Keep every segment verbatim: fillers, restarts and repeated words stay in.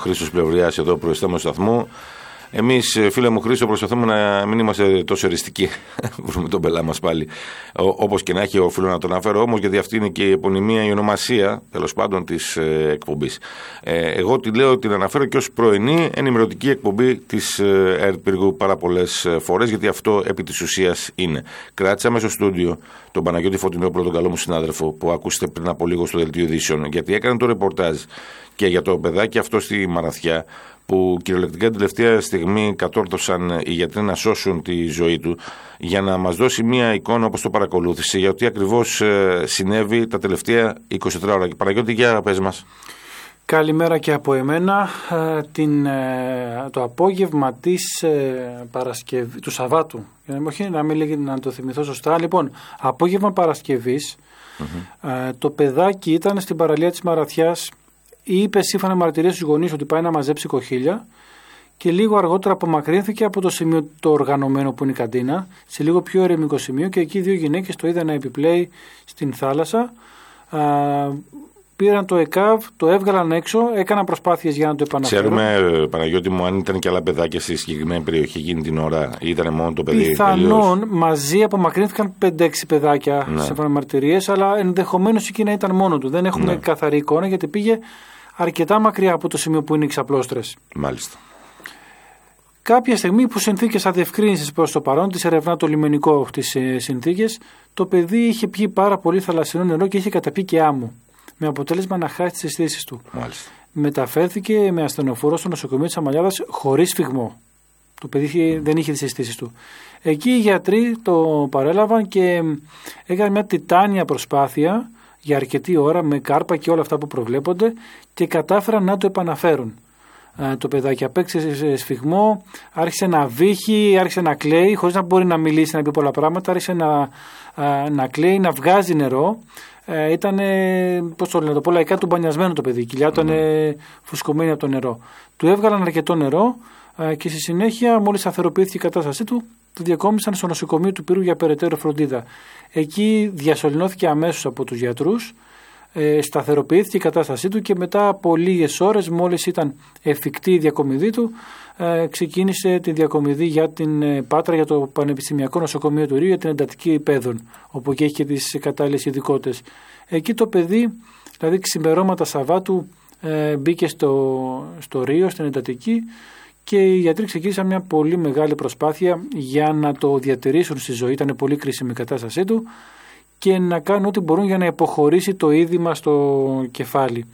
Χρήστος Πλευριάς, εδώ προϊστάμενος του σταθμού. Εμείς, φίλε μου Χρήστο, προσπαθούμε να μην είμαστε τόσο εριστικοί. Βρούμε τον πελά μας πάλι. Όπως και να έχει, οφείλω να τον αναφέρω όμως, γιατί αυτή είναι και η επωνυμία, η ονομασία τέλος πάντων της ε, εκπομπής. Ε, εγώ τη λέω, την αναφέρω και ως πρωινή ενημερωτική εκπομπή της ε, ΕΡΤ Πύργου πάρα πολλές φορές, γιατί αυτό επί της ουσίας είναι. Κράτησα μέσα στο στούντιο τον Παναγιώτη Φωτεινόπουλο, τον καλό μου συνάδελφο, που ακούσατε πριν από λίγο στο Δελτίο Ειδήσεων, γιατί έκανε το ρεπορτάζ και για το παιδάκι αυτό στη Μαραθιά, που κυριολεκτικά την τελευταία στιγμή κατόρθωσαν οι γιατροί να σώσουν τη ζωή του, για να μας δώσει μια εικόνα όπως το παρακολούθησε, για ότι ακριβώς συνέβη τα τελευταία είκοσι τέσσερις ώρα. Παναγιώτη, για πες μας. Καλημέρα και από εμένα. Την, το απόγευμα της Παρασκευή, του Σαββάτου, όχι να μην λέγει, να το θυμηθώ σωστά, λοιπόν, απόγευμα Παρασκευής, mm-hmm. το παιδάκι ήταν στην παραλία της Μαραθιάς. Είπε σύμφωνα με μαρτυρίες στους γονείς ότι πάει να μαζέψει κοχύλια και λίγο αργότερα απομακρύνθηκε από το σημείο το οργανωμένο που είναι η καντίνα, σε λίγο πιο ερεμικό σημείο, και εκεί δύο γυναίκες το είδαν να επιπλέει στην θάλασσα. Α, πήραν το ΕΚΑΒ, το έβγαλαν έξω, έκαναν προσπάθειες για να το επαναφέρουν. Ξέρουμε, Παναγιώτη μου, αν ήταν και άλλα παιδάκια στη συγκεκριμένη περιοχή εκείνη την ώρα ή ήταν μόνο το παιδί? Πιθανόν μαζί απομακρύνθηκαν πέντε έξι παιδάκια, ναι, σύμφωνα με μαρτυρίες, αλλά ενδεχομένως εκεί να ήταν μόνο του. Δεν έχουμε, ναι, καθαρή εικόνα, γιατί πήγε αρκετά μακριά από το σημείο που είναι οι ξαπλώστρες. Μάλιστα. Κάποια στιγμή που συνθήκες αδιευκρίνησης προς το παρόν, της ερευνά το λιμενικό τις συνθήκες, το παιδί είχε πιει πάρα πολύ θαλασσινό νερό και είχε καταπεί και άμμο, με αποτέλεσμα να χάσει τις αισθήσεις του. Μάλιστα. Μεταφέρθηκε με ασθενοφόρο στο νοσοκομείο της Αμαλιάδας χωρίς φυγμό. Το παιδί mm. δεν είχε τις αισθήσεις του. Εκεί οι γιατροί το παρέλαβαν και έκαναν μια τιτάνια προσπάθεια για αρκετή ώρα με κάρπα και όλα αυτά που προβλέπονται και κατάφεραν να το επαναφέρουν. Ε, το παιδάκι απέκτησε σφυγμό, άρχισε να βύχει, άρχισε να κλαίει, χωρίς να μπορεί να μιλήσει, να πει πολλά πράγματα, άρχισε να, α, να κλαίει, να βγάζει νερό. Ε, ήταν, πώς το λένε, το πω λαϊκά, του μπανιασμένο το παιδί, η κοιλιά του ήταν mm. φουσκωμένη από το νερό. Του έβγαλαν αρκετό νερό ε, και στη συνέχεια, μόλις σταθεροποιήθηκε η κατάστασή του, το διακόμισαν στο νοσοκομείο του Πύρου για περαιτέρω φροντίδα. Εκεί διασωληνώθηκε αμέσως από τους γιατρούς, ε, σταθεροποιήθηκε η κατάστασή του και μετά από λίγες ώρες, μόλις ήταν εφικτή η διακομιδή του, ε, ξεκίνησε τη διακομιδή για την ε, Πάτρα, για το Πανεπιστημιακό Νοσοκομείο του Ρίου, για την εντατική παιδών, όπου εκεί έχει και τις κατάλληλες ειδικότητες. Εκεί το παιδί, δηλαδή ξημερώματα Σαββάτου, ε, μπήκε στο, στο Ρίο, στην εντατική, και οι γιατροί ξεκίνησαν μια πολύ μεγάλη προσπάθεια για να το διατηρήσουν στη ζωή. Ήταν πολύ κρίσιμη η κατάστασή του και να κάνουν ό,τι μπορούν για να υποχωρήσει το είδημα στο κεφάλι.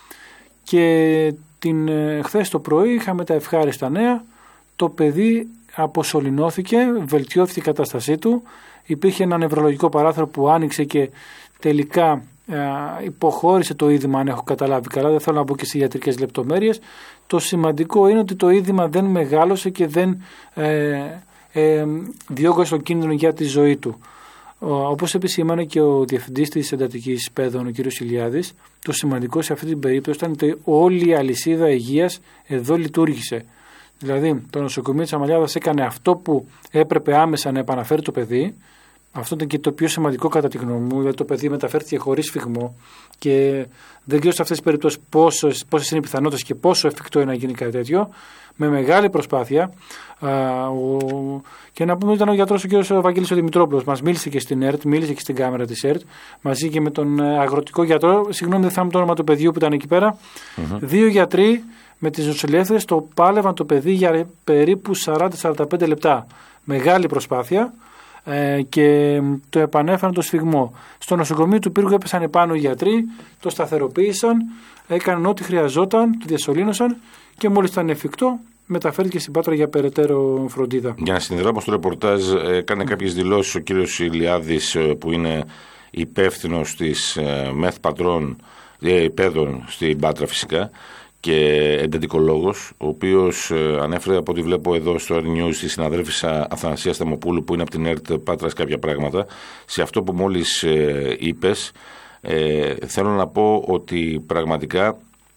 Και την, χθες το πρωί είχαμε τα ευχάριστα νέα. Το παιδί αποσωληνώθηκε, βελτιώθηκε η κατάστασή του. Υπήρχε ένα νευρολογικό παράθυρο που άνοιξε και τελικά ε, υποχώρησε το είδημα, αν έχω καταλάβει καλά. Δεν θέλω να μπω και σε ιατρικές λεπτομέρειες. Το σημαντικό είναι ότι το είδημα δεν μεγάλωσε και δεν ε, ε, διώκωσε τον κίνδυνο για τη ζωή του. Όπως επισήμανε και ο διευθυντής της εντατικής παιδών, ο κ. Ηλιάδης, το σημαντικό σε αυτή την περίπτωση ήταν ότι όλη η αλυσίδα υγείας εδώ λειτουργήσε. Δηλαδή, το νοσοκομείο της Αμαλιάδας έκανε αυτό που έπρεπε άμεσα να επαναφέρει το παιδί. Αυτό ήταν και το πιο σημαντικό κατά τη γνώμη μου, γιατί το παιδί μεταφέρθηκε χωρίς φυγμό και δεν ξέρω σε αυτές τις περιπτώσεις πόσες, πόσες είναι οι πιθανότητες και πόσο εφικτό είναι να γίνει κάτι τέτοιο. Με μεγάλη προσπάθεια. Α, ο, και να πούμε, ήταν ο γιατρός ο κ. Βαγγέλης ο Δημητρόπουλος. Μας μίλησε και στην ΕΡΤ, μίλησε και στην κάμερα της ΕΡΤ, μαζί και με τον αγροτικό γιατρό. Συγγνώμη, δεν θυμάμαι το όνομα του παιδιού που ήταν εκεί πέρα. Mm-hmm. Δύο γιατροί με τις νοσηλεύθερες το πάλευαν το παιδί για περίπου σαράντα με σαράντα πέντε λεπτά. Μεγάλη προσπάθεια. Ε, και το επανέφεραν το σφυγμό. Στο νοσοκομείο του Πύργου έπεσαν επάνω οι γιατροί, το σταθεροποίησαν, έκαναν ό,τι χρειαζόταν, το διασωλήνωσαν και μόλις ήταν εφικτό μεταφέρθηκε στην Πάτρα για περαιτέρω φροντίδα. Για να συνδράμω στο ρεπορτάζ, έκανε κάποιες δηλώσεις ο κύριος Ηλιάδης, που είναι υπεύθυνος της ΜΕΘ Πατρών παιδών στην Πάτρα φυσικά και εντατικολόγος, ο οποίος ε, ανέφερε από ό,τι βλέπω εδώ στο Air News τη συναδέλφισσα Αθανασία Σταμοπούλου, που είναι από την ΕΡΤ Πάτρας, κάποια πράγματα. Σε αυτό που μόλις ε, είπες, ε, θέλω να πω ότι πραγματικά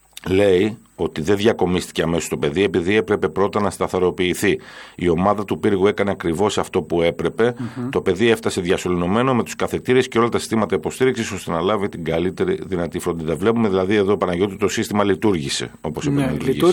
λέει ότι δεν διακομίστηκε αμέσως το παιδί, επειδή έπρεπε πρώτα να σταθεροποιηθεί. Η ομάδα του Πύργου έκανε ακριβώς αυτό που έπρεπε. Mm-hmm. Το παιδί έφτασε διασωληνωμένο με τους καθετήρες και όλα τα συστήματα υποστήριξης, ώστε να λάβει την καλύτερη δυνατή φροντίδα. Βλέπουμε δηλαδή εδώ, Παναγιώτη, το σύστημα λειτουργήσε όπως έπρεπε να λειτουργήσει.